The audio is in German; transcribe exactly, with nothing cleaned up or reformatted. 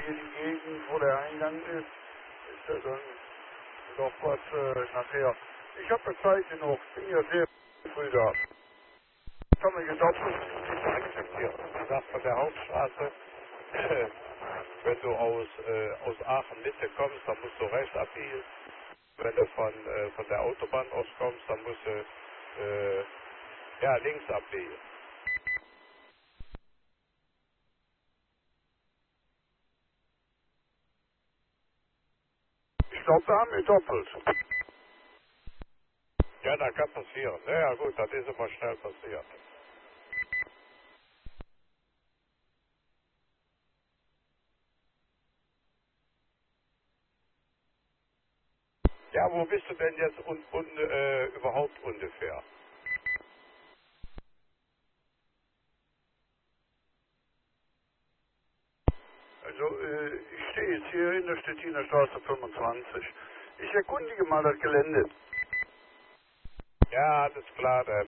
Hier die Gegend, wo der Eingang ist, ist ja dann doch was äh, nachher. Ich habe Zeit genug, bin ja sehr früh da. Ich habe mir gedoppelt, ich akzeptiere. Wie gesagt, von der Hauptstraße, wenn du aus, äh, aus Aachen Mitte kommst, dann musst du rechts abbiegen. Wenn du von, äh, von der Autobahn aus kommst, dann musst du äh, ja, links abbiegen. Ich glaube, da haben wir doppelt. Ja, das kann passieren. Ja, ja, gut, das ist immer schnell passiert. Ja, wo bist du denn jetzt un, un, äh, überhaupt ungefähr? Also, äh, ich stehe jetzt hier in der Stettiner Straße fünfundzwanzig. Ich erkundige mal das Gelände. Ja, alles klar, der